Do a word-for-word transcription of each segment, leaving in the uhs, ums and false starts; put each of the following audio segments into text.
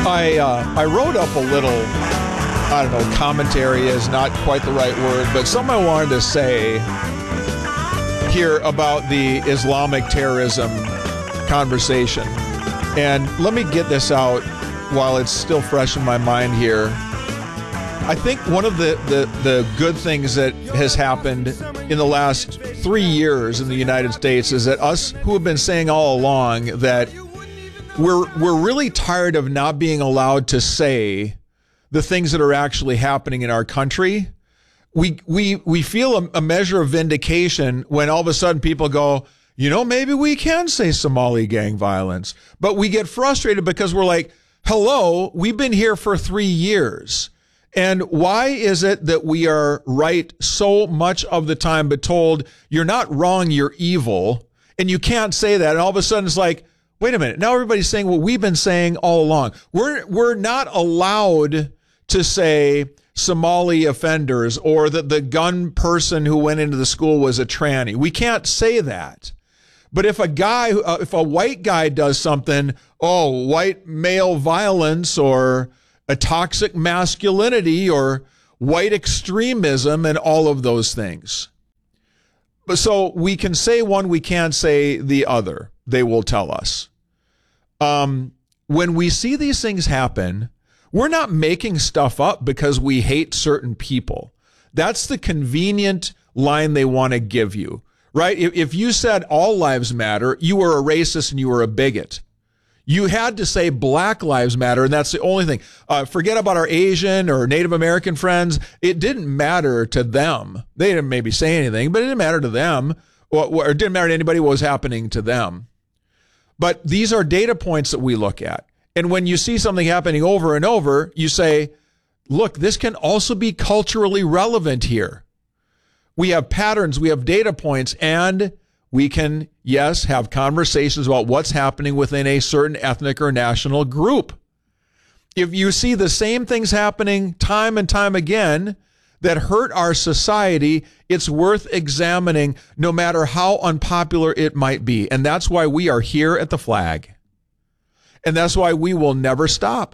I uh, I wrote up a little, I don't know, commentary is not quite the right word, but something I wanted to say here about the Islamic terrorism conversation. And let me get this out while it's still fresh in my mind here. I think one of the, the, the good things that has happened in the last three years in the United States is that us who have been saying all along that we're we're really tired of not being allowed to say the things that are actually happening in our country. We we we feel a, a measure of vindication when all of a sudden people go, you know, maybe we can say Somali gang violence. But we get frustrated because we're like, hello, we've been here for three years. And why is it that we are right so much of the time, but told you're not wrong, you're evil, and you can't say that. And all of a sudden it's like, wait a minute. Now everybody's saying what we've been saying all along. We're we're not allowed to say Somali offenders or that the gun person who went into the school was a tranny. We can't say that. But if a guy, uh, if a white guy does something, oh, white male violence or a toxic masculinity or white extremism and all of those things. But so we can say one, we can't say the other. They will tell us. Um, when we see these things happen, we're not making stuff up because we hate certain people. That's the convenient line they want to give you, right? If, if you said all lives matter, you were a racist and you were a bigot. You had to say Black Lives Matter, and that's the only thing. Uh, forget about our Asian or Native American friends. It didn't matter to them. They didn't maybe say anything, but it didn't matter to them, or, or it didn't matter to anybody what was happening to them. But these are data points that we look at. And when you see something happening over and over, you say, look, this can also be culturally relevant here. We have patterns, we have data points, and we can, yes, have conversations about what's happening within a certain ethnic or national group. If you see the same things happening time and time again that hurt our society, it's worth examining no matter how unpopular it might be. And that's why we are here at the Flag. And that's why we will never stop.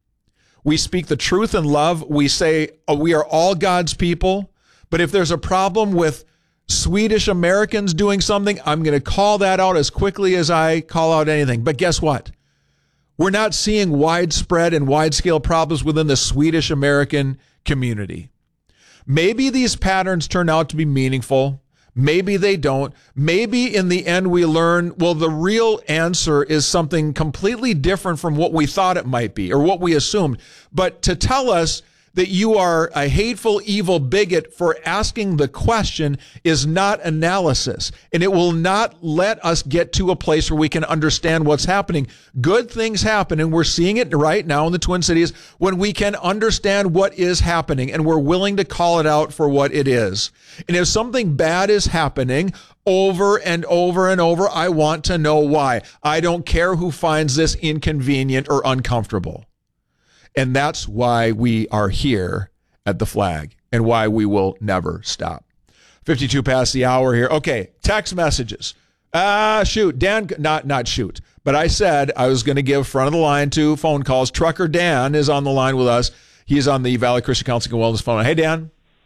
We speak the truth in love. We say oh, we are all God's people. But if there's a problem with Swedish Americans doing something, I'm going to call that out as quickly as I call out anything. But guess what? We're not seeing widespread and wide-scale problems within the Swedish American community. Maybe these patterns turn out to be meaningful. Maybe they don't. Maybe in the end we learn, well, the real answer is something completely different from what we thought it might be or what we assumed. But to tell us that you are a hateful, evil bigot for asking the question is not analysis. And it will not let us get to a place where we can understand what's happening. Good things happen, and we're seeing it right now in the Twin Cities when we can understand what is happening, and we're willing to call it out for what it is. And if something bad is happening over and over and over, I want to know why. I don't care who finds this inconvenient or uncomfortable. And that's why we are here at the Flag and why we will never stop. fifty-two past the hour here. Okay, text messages. Ah, uh, shoot. Dan, not not shoot. But I said I was going to give front of the line to phone calls. Trucker Dan is on the line with us. He's on the Valley Christian Counseling and Wellness phone. Hey, Dan.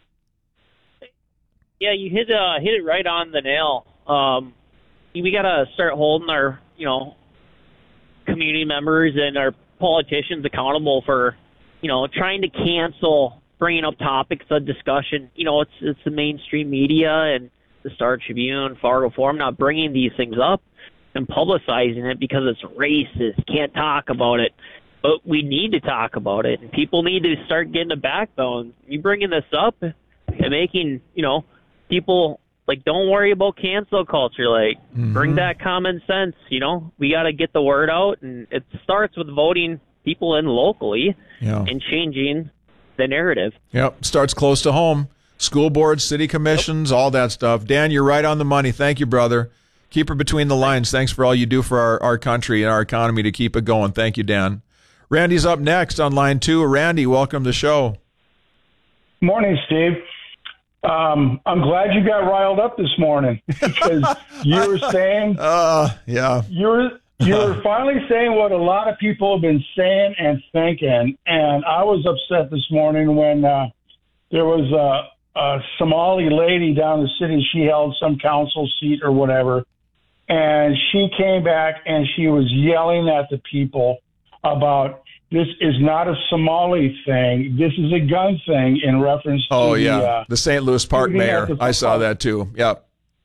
Yeah, you hit uh, hit it right on the nail. Um, we got to start holding our, you know, community members and our politicians accountable for, you know, trying to cancel bringing up topics of discussion. You know, it's it's the mainstream media and the Star Tribune, Fargo Forum not bringing these things up and publicizing it because it's racist. Can't talk about it. But we need to talk about it, and people need to start getting a backbone. You bringing this up and making, you know, people like, don't worry about cancel culture. Like, mm-hmm. Bring that common sense. You know, we got to get the word out, and it starts with voting people in locally yeah. and changing the narrative. Yep, starts close to home. School boards, city commissions, yep. all that stuff. Dan, you're right on the money. Thank you, brother. Keep her between the lines. Thanks for all you do for our, our country and our economy to keep it going. Thank you, Dan. Randy's up next on line two. Randy, welcome to the show. Morning, Steve. Um, I'm glad you got riled up this morning because you were saying, uh, yeah, you were You're finally saying what a lot of people have been saying and thinking. And I was upset this morning when uh, there was a, a Somali lady down the city. She held some council seat or whatever. And she came back and she was yelling at the people about this is not a Somali thing. This is a gun thing in reference oh, to yeah. the, uh, the Saint Louis Park mayor. I saw that too. Yep.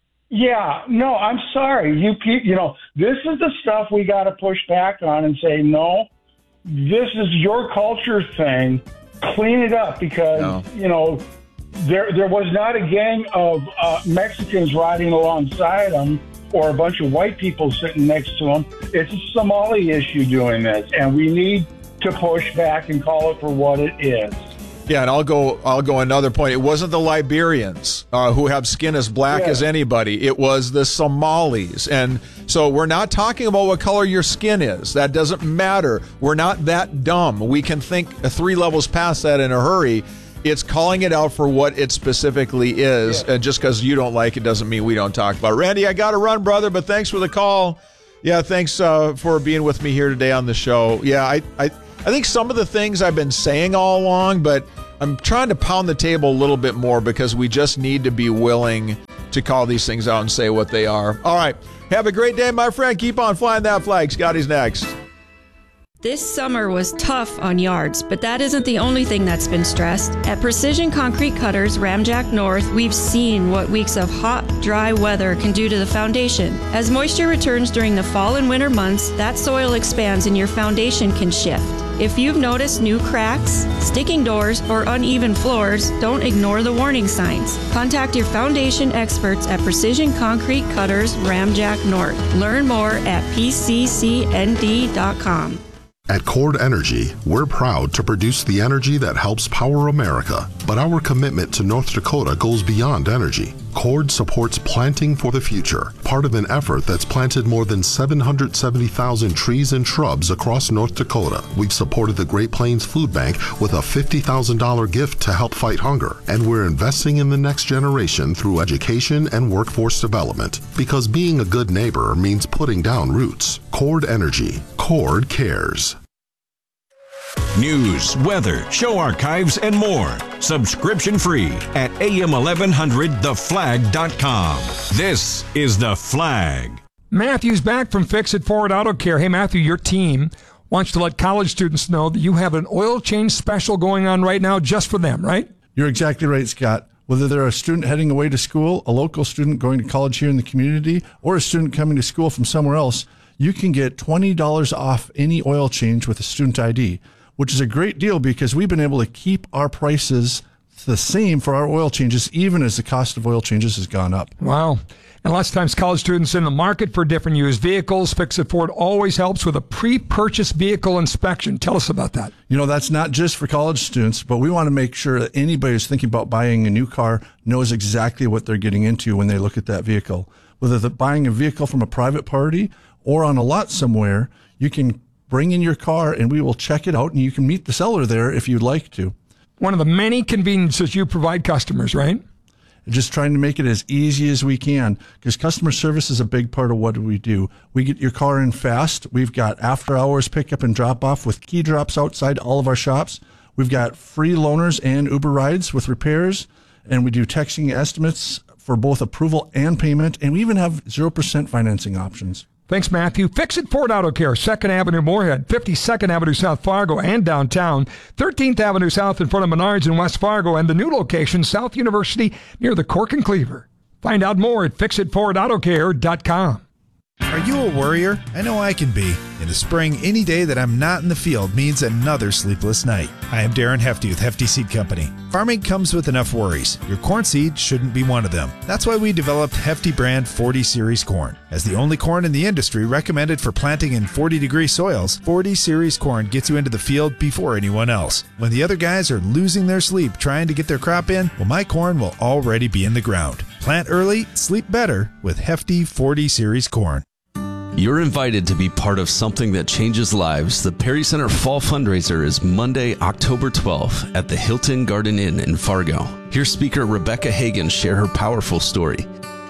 Yeah, no, I'm sorry. You pe- you know, this is the stuff we got to push back on and say, no, this is your culture thing. Clean it up because, no. you know, there there was not a gang of uh, Mexicans riding alongside them or a bunch of white people sitting next to them. It's a Somali issue doing this, and we need to push back and call it for what it is. Yeah, and I'll go I'll go another point. It wasn't the Liberians uh, who have skin as black yeah. as anybody. It was the Somalis. And so we're not talking about what color your skin is. That doesn't matter. We're not that dumb. We can think three levels past that in a hurry. It's calling it out for what it specifically is. Yeah. And just because you don't like it doesn't mean we don't talk about it. Randy, I got to run, brother, but thanks for the call. Yeah, thanks uh, for being with me here today on the show. Yeah, I, I, I think some of the things I've been saying all along, but I'm trying to pound the table a little bit more because we just need to be willing to call these things out and say what they are. All right. Have a great day, my friend. Keep on flying that flag. Scotty's next. This summer was tough on yards, but that isn't the only thing that's been stressed. At Precision Concrete Cutters, Ramjack North, we've seen what weeks of hot, dry weather can do to the foundation. As moisture returns during the fall and winter months, that soil expands and your foundation can shift. If you've noticed new cracks, sticking doors, or uneven floors, don't ignore the warning signs. Contact your foundation experts at Precision Concrete Cutters, Ramjack North. Learn more at P C C N D dot com. At Cord Energy, we're proud to produce the energy that helps power America, but our commitment to North Dakota goes beyond energy. Cord supports Planting for the Future, part of an effort that's planted more than seven hundred seventy thousand trees and shrubs across North Dakota. We've supported the Great Plains Food Bank with a fifty thousand dollars gift to help fight hunger, and we're investing in the next generation through education and workforce development, because being a good neighbor means putting down roots. Cord Energy. Cord cares. News, weather, show archives, and more. Subscription free at A M eleven hundred the flag dot com. This is The Flag. Matthew's back from Fix It Forward Auto Care. Hey, Matthew, your team wants to let college students know that you have an oil change special going on right now just for them, right? You're exactly right, Scott. Whether they're a student heading away to school, a local student going to college here in the community, or a student coming to school from somewhere else, you can get twenty dollars off any oil change with a student I D, which is a great deal because we've been able to keep our prices the same for our oil changes, even as the cost of oil changes has gone up. Wow. And lots of times college students in the market for different used vehicles, Fix It Ford always helps with a pre-purchase vehicle inspection. Tell us about that. You know, that's not just for college students, but we want to make sure that anybody who's thinking about buying a new car knows exactly what they're getting into when they look at that vehicle. Whether they're buying a vehicle from a private party or on a lot somewhere, you can bring in your car and we will check it out and you can meet the seller there if you'd like to. One of the many conveniences you provide customers, right? Just trying to make it as easy as we can because customer service is a big part of what we do. We get your car in fast. We've got after hours pickup and drop off with key drops outside all of our shops. We've got free loaners and Uber rides with repairs, and we do texting estimates for both approval and payment, and we even have zero percent financing options. Thanks, Matthew. Fix It Ford Auto Care, second Avenue Moorhead, fifty-second Avenue South Fargo and downtown, thirteenth Avenue South in front of Menards in West Fargo, and the new location, South University, near the Cork and Cleaver. Find out more at fix it ford auto care dot com. Are you a worrier? I know I can be. In the spring, any day that I'm not in the field means another sleepless night. I am Darren Hefty with Hefty Seed Company. Farming comes with enough worries. Your corn seed shouldn't be one of them. That's why we developed Hefty brand forty series corn. As the only corn in the industry recommended for planting in forty degree soils, forty series corn gets you into the field before anyone else. When the other guys are losing their sleep trying to get their crop in, well, my corn will already be in the ground. Plant early, sleep better with Hefty forty series corn. You're invited to be part of something that changes lives. The Perry Center Fall Fundraiser is Monday, October twelfth at the Hilton Garden Inn in Fargo. Hear speaker Rebecca Hagan share her powerful story.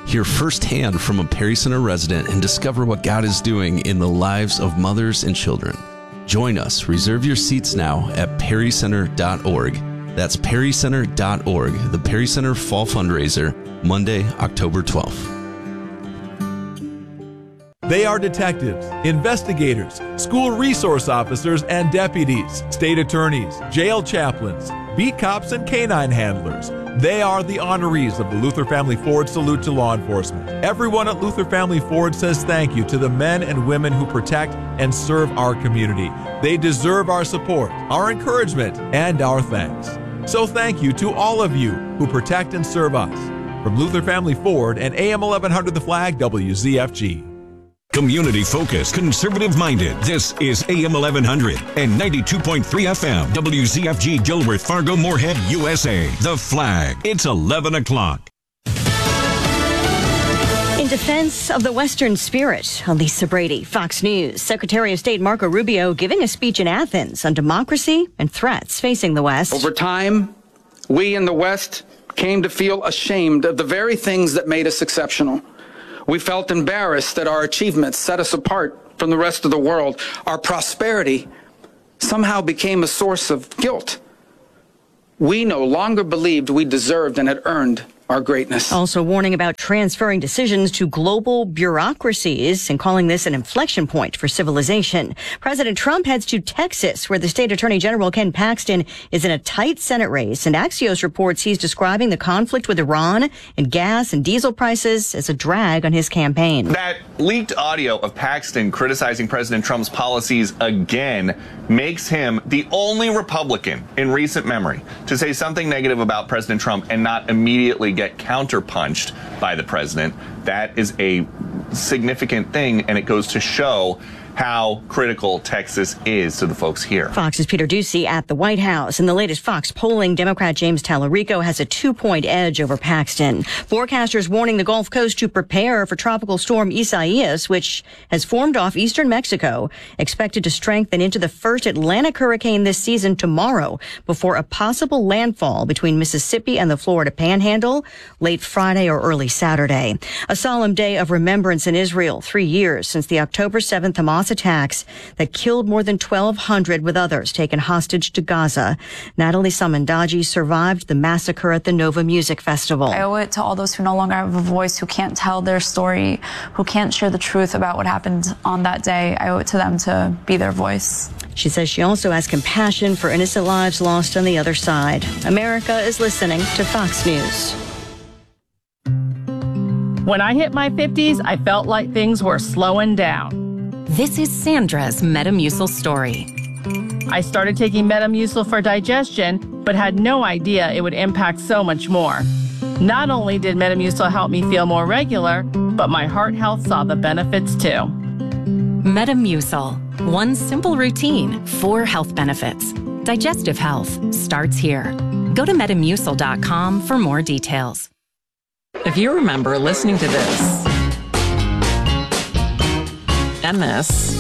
Hear firsthand from a Perry Center resident and discover what God is doing in the lives of mothers and children. Join us. Reserve your seats now at perry center dot org. That's perry center dot org, the Perry Center Fall Fundraiser, Monday, October twelfth. They are detectives, investigators, school resource officers and deputies, state attorneys, jail chaplains, beat cops, and canine handlers. They are the honorees of the Luther Family Ford Salute to Law Enforcement. Everyone at Luther Family Ford says thank you to the men and women who protect and serve our community. They deserve our support, our encouragement, and our thanks. So thank you to all of you who protect and serve us. From Luther Family Ford and A M eleven hundred The Flag, W Z F G. Community focused, conservative minded. This is A M eleven hundred and ninety-two point three F M. W Z F G, Gilworth, Fargo, Moorhead, U S A. The Flag. It's eleven o'clock. In defense of the Western spirit, Lisa Brady, Fox News. Secretary of State Marco Rubio giving a speech in Athens on democracy and threats facing the West. Over time, we in the West came to feel ashamed of the very things that made us exceptional. We felt embarrassed that our achievements set us apart from the rest of the world. Our prosperity somehow became a source of guilt. We no longer believed we deserved and had earned our greatness. Also warning about transferring decisions to global bureaucracies and calling this an inflection point for civilization. President Trump heads to Texas, where the state attorney general Ken Paxton is in a tight Senate race. And Axios reports he's describing the conflict with Iran and gas and diesel prices as a drag on his campaign. That leaked audio of Paxton criticizing President Trump's policies again makes him the only Republican in recent memory to say something negative about President Trump and not immediately get counterpunched by the president. That is a significant thing, and it goes to show how critical Texas is to the folks here. Fox's Peter Doocy at the White House. In the latest Fox polling, Democrat James Tallarico has a two-point edge over Paxton. Forecasters warning the Gulf Coast to prepare for tropical storm Isaias, which has formed off eastern Mexico, expected to strengthen into the first Atlantic hurricane this season tomorrow before a possible landfall between Mississippi and the Florida Panhandle late Friday or early Saturday. A solemn day of remembrance in Israel, three years since the October seventh Hamas attacks that killed more than twelve hundred, with others taken hostage to Gaza. Natalie Samandaji survived the massacre at the Nova Music Festival. I owe it to all those who no longer have a voice, who can't tell their story, who can't share the truth about what happened on that day. I owe it to them to be their voice. She says she also has compassion for innocent lives lost on the other side. America is listening to Fox News. When I hit my fifties, I felt like things were slowing down. This is Sandra's Metamucil story. I started taking Metamucil for digestion, but had no idea it would impact so much more. Not only did Metamucil help me feel more regular, but my heart health saw the benefits too. Metamucil. One simple routine, four health benefits. Digestive health starts here. Go to metamucil dot com for more details. If you remember listening to this, and this,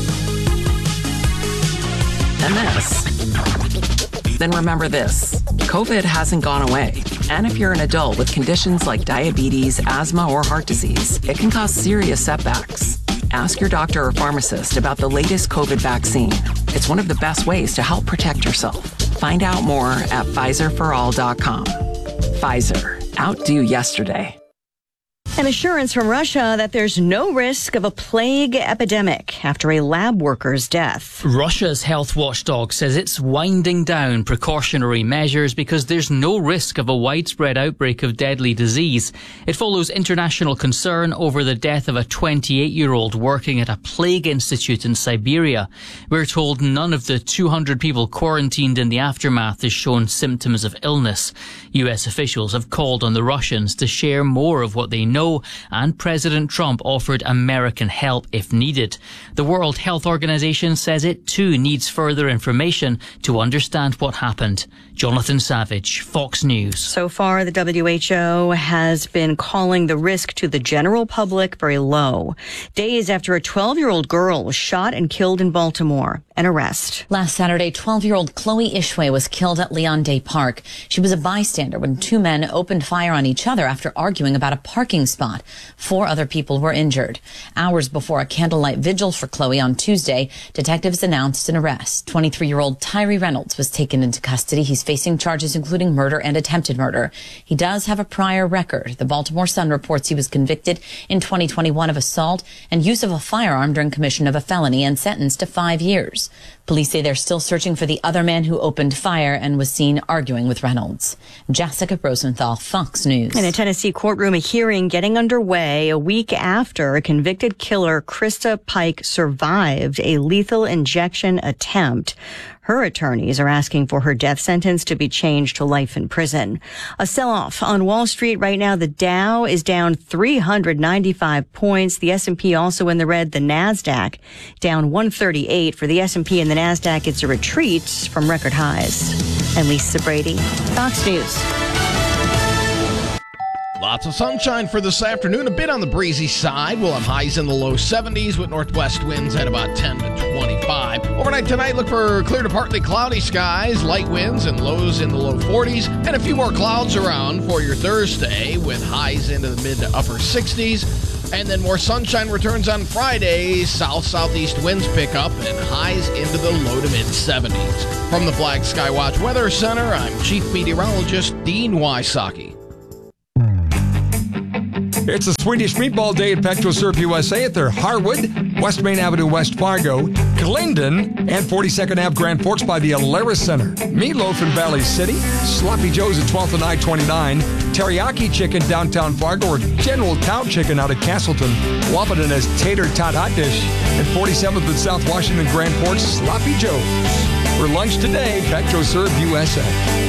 and this, then remember this. COVID hasn't gone away. And if you're an adult with conditions like diabetes, asthma, or heart disease, it can cause serious setbacks. Ask your doctor or pharmacist about the latest COVID vaccine. It's one of the best ways to help protect yourself. Find out more at Pfizer for all dot com. Pfizer. Outdo yesterday. An assurance from Russia that there's no risk of a plague epidemic after a lab worker's death. Russia's health watchdog says it's winding down precautionary measures because there's no risk of a widespread outbreak of deadly disease. It follows international concern over the death of a twenty-eight-year-old working at a plague institute in Siberia. We're told none of the two hundred people quarantined in the aftermath has shown symptoms of illness. U S officials have called on the Russians to share more of what they know, and President Trump offered American help if needed. The World Health Organization says it too needs further information to understand what happened. Jonathan Savage, Fox News. So far, the W H O has been calling the risk to the general public very low. Days after a twelve-year-old girl was shot and killed in Baltimore. An arrest. Last Saturday, twelve-year-old Chloe Ishwe was killed at Leon Day Park. She was a bystander when two men opened fire on each other after arguing about a parking spot. Four other people were injured. Hours before a candlelight vigil for Chloe on Tuesday, detectives announced an arrest. twenty-three-year-old Tyree Reynolds was taken into custody. He's facing charges including murder and attempted murder. He does have a prior record. The Baltimore Sun reports he was convicted in twenty twenty-one of assault and use of a firearm during commission of a felony and sentenced to five years. Police say they're still searching for the other man who opened fire and was seen arguing with Reynolds. Jessica Rosenthal, Fox News. In a Tennessee courtroom, a hearing getting underway a week after a convicted killer, Krista Pike, survived a lethal injection attempt. Her attorneys are asking for her death sentence to be changed to life in prison. A sell-off on Wall Street right now. The Dow is down three hundred ninety-five points. The S and P also in the red. The NASDAQ down one thirty-eight. For the S and P and the NASDAQ, it's a retreat from record highs. And Lisa Brady, Fox News. Lots of sunshine for this afternoon, a bit on the breezy side. We'll have highs in the low seventies with northwest winds at about ten to twenty-five. Overnight tonight, look for clear to partly cloudy skies, light winds, and lows in the low forties. And a few more clouds around for your Thursday with highs into the mid to upper sixties. And then more sunshine returns on Friday. South-southeast winds pick up and highs into the low to mid seventies. From the Flag Skywatch Weather Center, I'm Chief Meteorologist Dean Wysocki. It's a Swedish Meatball Day at PetroServe U S A at their Harwood, West Main Avenue, West Fargo, Glendon, and forty-second Avenue, Grand Forks by the Alara Center. Meatloaf in Valley City, Sloppy Joe's at twelfth and I twenty-nine, Teriyaki Chicken downtown Fargo, or General Tao Chicken out at Castleton. Wapaton has Tater Tot Hot Dish, and forty-seventh and South Washington, Grand Forks, Sloppy Joe's. For lunch today, PetroServe U S A.